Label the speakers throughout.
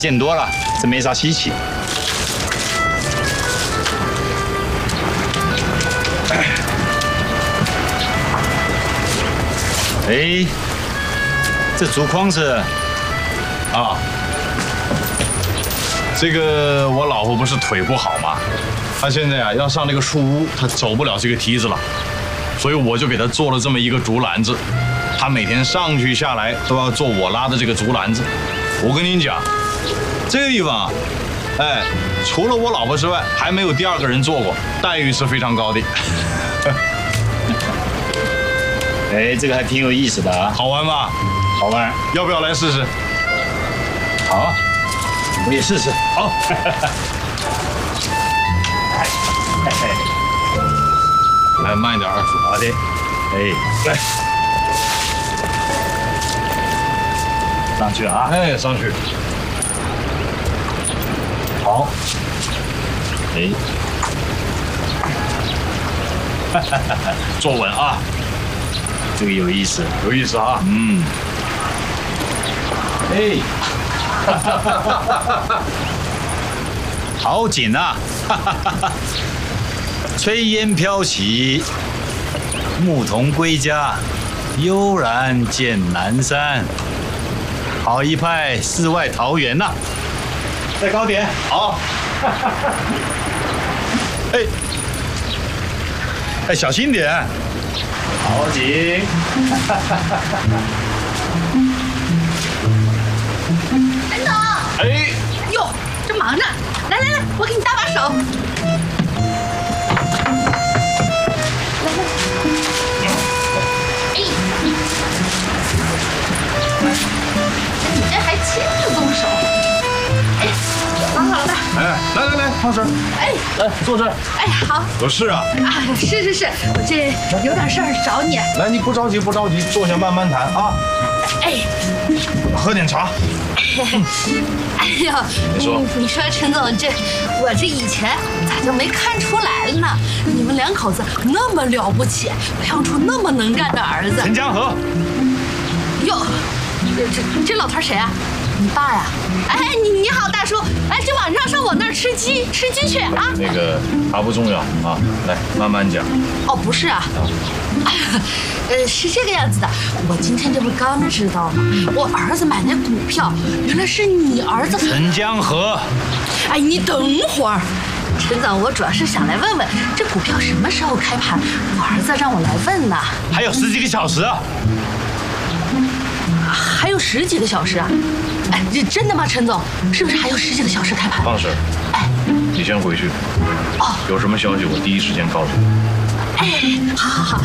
Speaker 1: 见多了，这没啥稀奇。哎，这竹筐子
Speaker 2: 啊，这个我老婆不是腿不好吗？她现在啊要上那个树屋，她走不了这个梯子了，所以我就给她做了这么一个竹篮子。她每天上去下来都要做我拉的这个竹篮子。我跟你讲，这个地方啊，哎，除了我老婆之外，还没有第二个人做过，待遇是非常高的。
Speaker 1: 哎，这个还挺有意思的啊，
Speaker 2: 好玩吧？
Speaker 1: 好玩，
Speaker 2: 要不要来试试？
Speaker 1: 好啊，我也试试。好。
Speaker 2: 来，慢一点，二叔。
Speaker 1: 好的。哎，
Speaker 2: 来，
Speaker 1: 上去了啊！
Speaker 2: 哎，上去。
Speaker 1: 好。哎，
Speaker 2: 坐稳啊！
Speaker 1: 这个有意思，
Speaker 2: 有意思啊！
Speaker 1: 嗯。哎，好紧啊！炊烟飘起，牧童归家，悠然见南山。好一派世外桃源呐！再高点，
Speaker 2: 好。
Speaker 1: 哎，哎，小心点，好紧。
Speaker 3: 陈总，
Speaker 2: 哎，
Speaker 3: 哟，正忙呢，来，我给你搭把手。你这还亲自动手？哎，好的。
Speaker 2: 哎，来，胖婶，
Speaker 3: 哎，
Speaker 2: 来坐这儿。
Speaker 3: 哎，好。
Speaker 2: 有事啊？
Speaker 3: 啊，是，我这有点事儿找你。
Speaker 2: 来，你不着急，坐下慢慢谈啊。
Speaker 3: 哎，
Speaker 2: 喝点茶。
Speaker 3: 哎呦，
Speaker 2: 你说，
Speaker 3: 你说陈总，我这以前咋就没看出来了呢？你们两口子那么了不起，培养出那么能干的儿子。
Speaker 1: 陈江河。
Speaker 3: 哟，这老头谁啊？你爸呀？哎，你好，大叔。哎，这晚上上我那儿吃鸡去啊？
Speaker 2: 那个茶不重要啊，来慢慢讲。
Speaker 3: 哦，不是啊。是这个样子的，我今天这不刚知道吗？我儿子买那股票，原来是你儿子。
Speaker 1: 陈江河。
Speaker 3: 哎，你等会儿。陈总，我主要是想来问问，这股票什么时候开盘？我儿子让我来问呢。
Speaker 1: 还有10几个小时啊！
Speaker 3: 还有10几个小时啊？哎，这真的吗，陈总？是不是还有10几个小时开盘？
Speaker 2: 胖婶，
Speaker 3: 哎，
Speaker 2: 你先回去。
Speaker 3: 哦，
Speaker 2: 有什么消息我第一时间告诉你。
Speaker 3: 哎，好。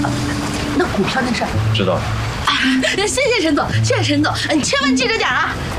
Speaker 3: 那股票那事儿
Speaker 2: 知道了。
Speaker 3: 谢谢陈总，你千万记着点啊。